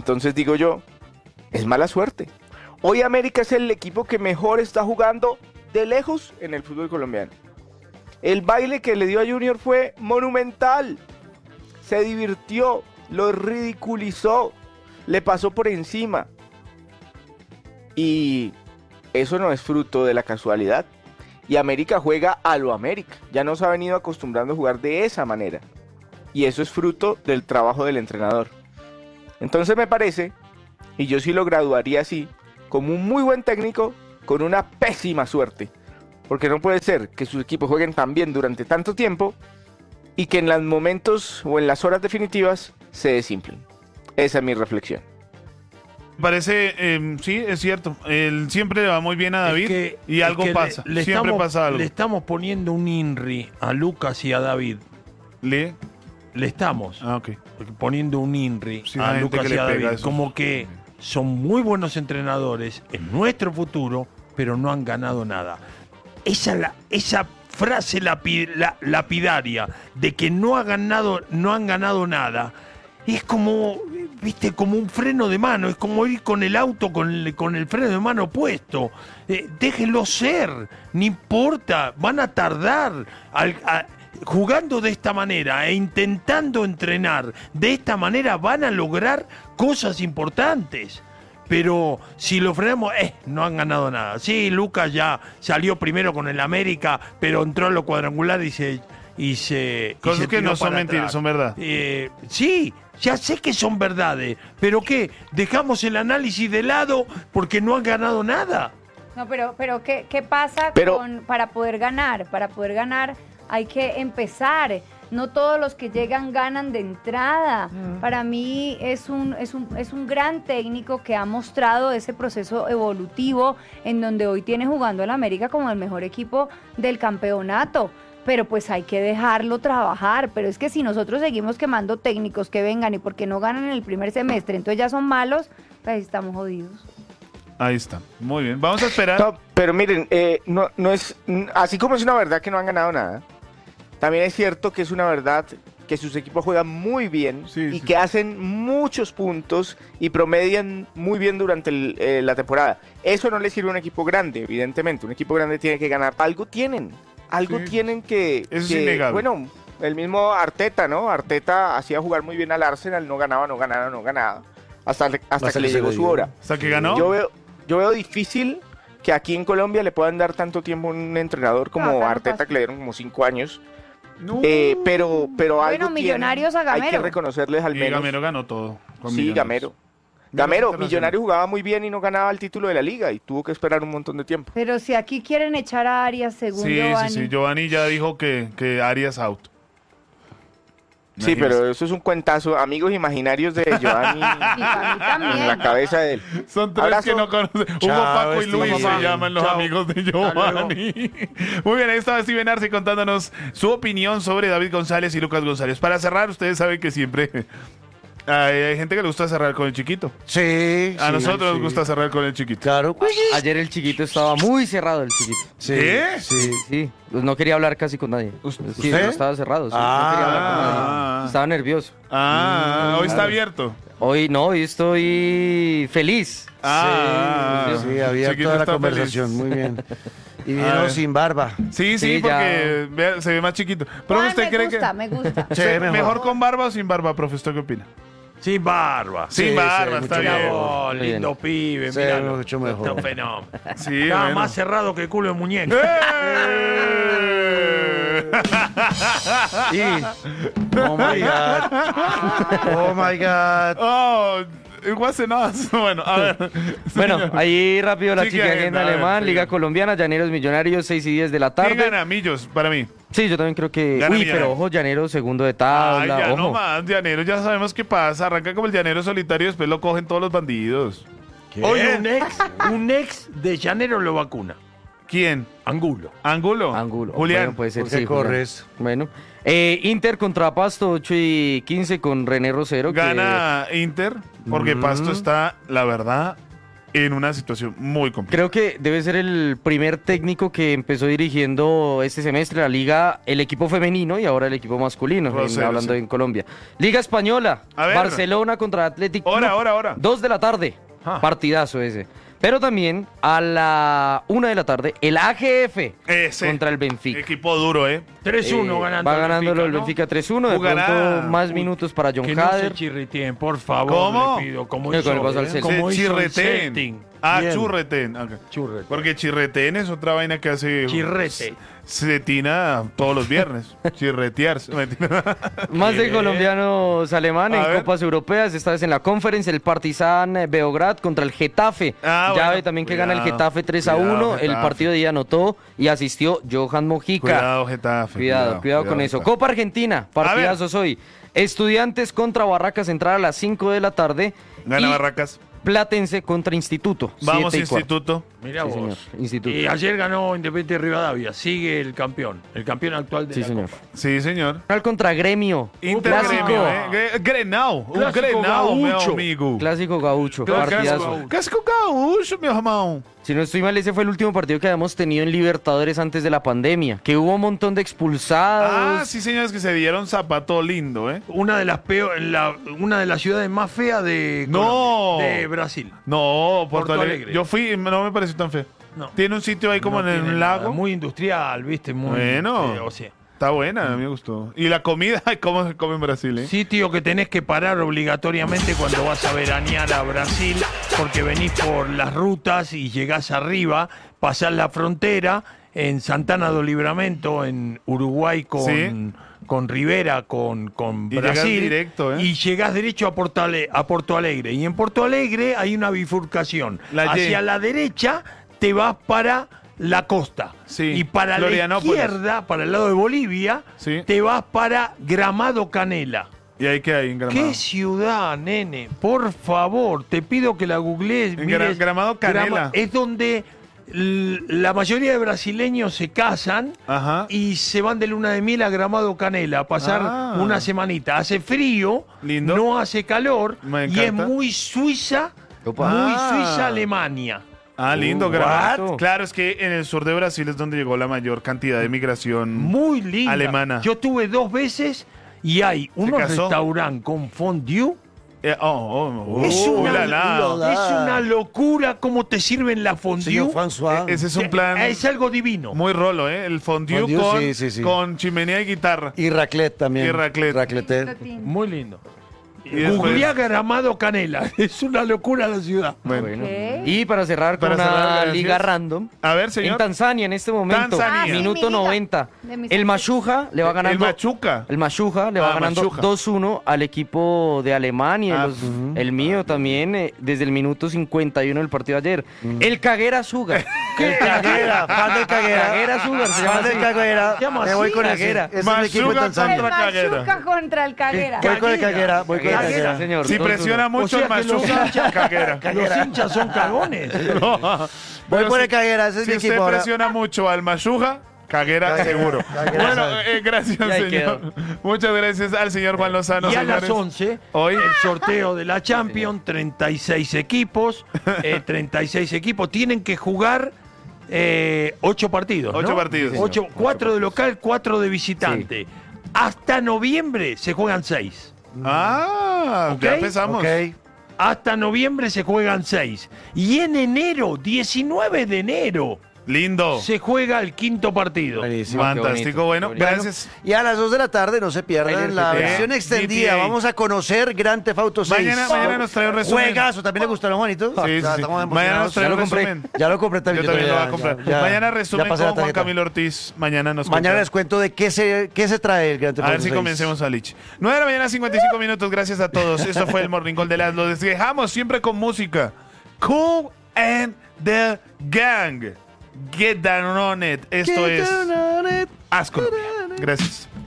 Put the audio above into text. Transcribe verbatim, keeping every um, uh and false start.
Entonces digo yo, es mala suerte. Hoy América es el equipo que mejor está jugando de lejos en el fútbol colombiano. El baile que le dio a Junior fue monumental. Se divirtió, lo ridiculizó, le pasó por encima. Y eso no es fruto de la casualidad. Y América juega a lo América. Ya nos ha venido acostumbrando a jugar de esa manera. Y eso es fruto del trabajo del entrenador. Entonces me parece, y yo sí lo graduaría así, como un muy buen técnico con una pésima suerte. Porque no puede ser que sus equipos jueguen tan bien durante tanto tiempo y que en los momentos o en las horas definitivas se desinflen. Esa es mi reflexión. Parece, eh, sí, es cierto. Él siempre le va muy bien a David Es que- y algo es que pasa. le- le siempre estamos- pasa algo. Le estamos poniendo un INRI a Lucas y a David. ¿Le? Le estamos Ah, ok. poniendo un INRI Sí, a hay gente Lucas que y le a pega David. eso. Como que son muy buenos entrenadores en nuestro futuro, pero no han ganado nada. Esa, la, esa frase lapi- la- lapidaria de que no, ha ganado, no han ganado nada es como, viste, como un freno de mano. Es como ir con el auto con el, con el freno de mano puesto. Eh, déjenlo ser, no importa, van a tardar. Al, a- jugando de esta manera e intentando entrenar de esta manera van a lograr cosas importantes. Pero si lo frenamos, eh, no han ganado nada. Sí, Lucas ya salió primero con el América, pero entró en lo cuadrangular y se... Y se y Cosas se que tiró no son para mentiras, atrás. son verdad. Eh, sí, ya sé que son verdades, pero ¿qué? Dejamos el análisis de lado porque no han ganado nada. No, pero, pero ¿qué, qué pasa Pero- con, para poder ganar? Para poder ganar hay que empezar. No todos los que llegan ganan de entrada. Para mí es un, es, un, es un gran técnico que ha mostrado ese proceso evolutivo en donde hoy tiene jugando al América como el mejor equipo del campeonato. Pero pues hay que dejarlo trabajar. Pero es que si nosotros seguimos quemando técnicos que vengan y porque no ganan en el primer semestre, entonces ya son malos, pues estamos jodidos. Ahí está. Muy bien. Vamos a esperar. No, pero miren, eh, no, no es, así como es una verdad que no han ganado nada, también es cierto que es una verdad que sus equipos juegan muy bien Sí, y sí, que sí. hacen muchos puntos y promedian muy bien durante el, eh, la temporada. Eso no le sirve a un equipo grande, evidentemente. Un equipo grande tiene que ganar. Algo tienen, algo Sí. tienen que... Eso es que- innegable. Bueno, el mismo Arteta, ¿no? Arteta hacía jugar muy bien al Arsenal, no ganaba, no ganaba, no ganaba. Hasta, hasta Hasta que que le se llegó le su dio. hora. Hasta que ganó. Yo veo, yo veo difícil que aquí en Colombia le puedan dar tanto tiempo a un entrenador como No, acá no Arteta, pasa. que le dieron como cinco años. No. Eh, pero, pero algo Bueno, Millonarios tienen, a hay que Gamero. reconocerles al Y menos. Gamero ganó todo. con Sí, Millonarios. Gamero. Mira, Gamero, internacional. Millonario jugaba muy bien y no ganaba el título de la liga y tuvo que esperar un montón de tiempo. Pero si aquí quieren echar a Arias según Sí, Giovanni. sí, sí. Giovanni ya dijo que, que Arias out. Sí, Imagínese. pero eso es un cuentazo. Amigos imaginarios de Giovanni Y para mí también. en la cabeza de él. Son tres Abrazo. que no conocen. Hugo, Chao, Paco y Luis Steven. se llaman los Chao. amigos de Giovanni. Muy bien, ahí estaba Steven Arce contándonos su opinión sobre David González y Lucas González. Para cerrar, ustedes saben que siempre hay, hay gente que le gusta cerrar con el chiquito. Sí. A sí, nosotros sí. nos gusta cerrar con el chiquito. Claro. pues, Ayer el chiquito estaba muy cerrado, el chiquito. Sí, ¿Qué? Sí. Sí, pues no quería hablar casi con nadie. ¿Usted? Sí, estaba cerrado, sí, Ah. no quería hablar con Ah. nadie. Estaba nervioso. Ah, hoy está Claro. abierto. Hoy no, hoy estoy feliz. Ah, Sí, había Chiquito toda la está conversación, feliz. muy bien. Y A vino ver. sin barba. Sí, sí, Sí, porque vea, se ve más chiquito. Pero Juan, usted me cree gusta, que me gusta. Sí, se- mejor. mejor con barba o sin barba, profe, ¿usted qué opina? Sin barba. Sin Sí, barba, sí, está mucho bien. Mira mejor. vos, Muy lindo pibe, Sí, mira. mucho mejor. Este fenómeno. Sí, Estaba bueno. más cerrado que el culo de muñeca. ¡Eh! Y, oh my God. Oh my God. Oh, it wasn't us. Bueno, a ver. Bueno, ahí rápido la Sí, chica que agenda agenda, a ver, alemán, sí. Liga Colombiana, Llaneros Millonarios, seis y diez de la ¿Quién tarde. gana? Millos, para mí. Sí, yo también creo que... Gana Uy, Millonarios. pero ojo, Llaneros segundo de Ay, tabla, ya ojo. no más, Llanero, ya sabemos qué pasa. Arranca como el llanero solitario y después lo cogen todos los bandidos. Hoy un ex, un ex de Llanero lo vacuna. ¿Quién? Angulo. ¿Ángulo? Ángulo. Julián. Bueno, puede ser, ¿Por qué sí, Julián. corres? Bueno. Eh, Inter contra Pasto, ocho y quince con René Rosero. que- Gana Inter porque Mm. Pasto está, la verdad, en una situación muy complicada. Creo que debe ser el primer técnico que empezó dirigiendo este semestre la liga, el equipo femenino y ahora el equipo masculino, en- Rosero, hablando sí. en Colombia. Liga Española, A ver. Barcelona contra Athletic Club. Hora, hora, hora. Dos de la tarde, Ah. partidazo ese. Pero también a la una de la tarde, el A G F Ese. contra el Benfica. Equipo duro, ¿eh? tres uno Eh, ganando. Va el ganándolo el ¿no? Benfica tres uno. De Jugará- pronto más Uy, minutos para John Que no se Hader. chirriteen, por favor, ¿Cómo? le pido. Como Eh, hizo, con el paso al Celtic. como Sí, hizo el chirretén. Celtic. Ah, Bien. churretén. ok. Churrete. Porque chirretén es otra vaina que hace... Chirrete. Se tina todos los viernes. Chirretearse. Mentira. Más de Bien. colombianos alemanes A en ver. Copas Europeas, esta vez en la Conference, el Partizan eh, Beograd contra el Getafe. Ah, Llave bueno, también que cuidado, gana el Getafe tres a cuidado, uno. El Getafe. partido de día anotó y asistió Johan Mojica. Cuidado, Getafe. Cuidado, cuidado, con eso. Getafe. Copa Argentina, partidazos hoy. Estudiantes contra Barracas Central a las cinco de la tarde. Gana y Barracas. Platense contra Instituto. Vamos, siete y cuarto. Instituto. Mira Sí, vos. señor, Instituto. Y ayer ganó Independiente Rivadavia. Sigue el campeón. El campeón actual de Sí, la señor. Copa. Sí, señor. Nacional contra Gremio. Inter Clásico. Gremio, ¿eh? Gre- Grenal. Un Clásico Grenal, meu gaúcho. amigo. Clásico gaucho. Clásico Partidazo. gaúcho. Clásico gaúcho, meu irmão. Si no estoy mal, ese fue el último partido que habíamos tenido en Libertadores antes de la pandemia. Que hubo un montón de expulsados. Ah, sí, señores, que se dieron zapato lindo, ¿eh? Una de las peor, la, una de las ciudades más feas de, No. Colombia, de Brasil. No, Puerto, Porto Alegre. Alegre. Yo fui y no me pareció tan feo. No. Tiene un sitio ahí como No en tiene un nada, lago. Muy industrial, viste, muy. Bueno. eh, o sea, Está buena, a mí me gustó. Y la comida, ¿cómo se come en Brasil, eh? sitio que tenés que parar obligatoriamente cuando vas a veranear a Brasil, porque venís por las rutas y llegás arriba, pasás la frontera en Santana do Livramento, en Uruguay con, Sí. con Rivera, con, con Y llegás Brasil. directo, ¿eh? Y llegás derecho a Porto, Ale- a Porto Alegre. Y en Porto Alegre hay una bifurcación. La Y. Hacia la derecha te vas para la costa. Sí, Y para la Florianópolis. izquierda, para el lado de Bolivia, Sí. te vas para Gramado Canela. Y ahí que hay en Gramado. ¿Qué ciudad, nene? Por favor, te pido que la googlees. En mires. Gra- Gramado Canela. Grama- es donde l- la mayoría de brasileños se casan Ajá. y se van de luna de miel a Gramado Canela a pasar Ah. una semanita. Hace frío, Lindo. no hace calor Me y es encanta. muy Suiza, Opa. muy Ah. Suiza-Alemania. Ah, lindo, Uh, Gramado. what? Claro, es que en el sur de Brasil es donde llegó la mayor cantidad de migración. Muy linda. Alemana. Yo tuve dos veces y hay unos casó? restaurantes con fondue. Eh, oh, oh, oh, Es uh, una, la, la. la. es una locura cómo te sirven la fondue. Señor François. E- Ese es un plan Es algo divino. muy rolo, ¿eh? El fondue, Fondue, con, sí, sí, sí. con chimenea y guitarra. Y raclette también. Y raclette. Racletter. Muy lindo. Y después- Googleá Gramado Canela. Es una locura la ciudad. Bueno. Bueno. Ok. Y para cerrar con Para una cerrar, gracias. liga random. A ver, En señor. Tanzania en este momento, Tanzania. Ah, sí, mi minuto liga. noventa. De mis El amigos. Mashuja le va El ganando. Machuca. El Mashuja le va Ah, ganando Mashuja. dos uno al equipo de Alemania. Ah, los- el mío también, eh, desde el minuto cincuenta y uno del partido de ayer. El Caguera Sugar. El Caguera, fan del Caguera. Caguera Sugar se llama Fan del así. Caguera. Se llama Me voy así, con ese. Caguera. Ese es el equipo de Machuca Tanzania. El contra Caguera. Machuca contra el Caguera. Voy con el Caguera. Voy con el Caguera. Caguera. señor. Si dos uno. presiona mucho O sea el que los Machuca, hinchas- Caguera. Los hinchas son cagones. No. Voy Pero por si- el Caguera. Ese es Si mi usted equipo ahora. presiona mucho al Machuca, Caguera Caguera, seguro. Caguera Bueno, sabe. eh, gracias, Y ahí señor. Muchas gracias al señor Juan Lozano. Y a las señores. once, Hoy- el sorteo de la Champions, treinta y seis equipos, eh, treinta y seis equipos, tienen que jugar eh, ocho partidos. Ocho ¿no? partidos. Ocho, cuatro de local, cuatro de visitante. Hasta noviembre se juegan seis. Ah, Ok. ya empezamos. Ok. Hasta noviembre se juegan seis. Y en enero, diecinueve de enero, Lindo. se juega el quinto partido. Buenísimo. Fantástico, Qué bueno, bonito. gracias. Y a las dos de la tarde no se pierdan Trailer la G T A. versión extendida. G T A. Vamos a conocer Grand Theft Auto seis. Mañana, mañana nos trae un resumen. Juegazo. ¿También le gustaron, Juanito? Sí, Ya sí, sí. estamos Mañana nos trae Ya un lo compré. resumen. Ya lo compré también. Yo también lo voy ya, a comprar. ya, ya. Mañana Ya resumen pasé la con Juan tarjeta. Camilo Ortiz. Mañana nos Mañana cuenta. les cuento de qué se, qué se trae el Grand Theft A ver Auto si seis. comencemos a Lich. nueve de la mañana, cincuenta y cinco minutos. Gracias a todos. Esto fue el Morning Call de las. Lo dejamos siempre con música. Cool and the Gang. Get down on it. Esto Get es down on it. Asco. Gracias.